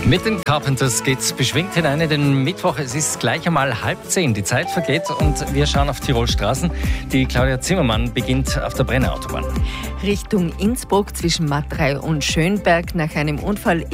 Mit den Carpenters geht's beschwingt hinein in den Mittwoch. Es ist gleich einmal 9:30. Die Zeit vergeht und wir schauen auf Tirolstraßen. Die Claudia Zimmermann beginnt auf der Brenner Autobahn. Richtung Innsbruck zwischen Matrei und Schönberg. Nach einem Unfall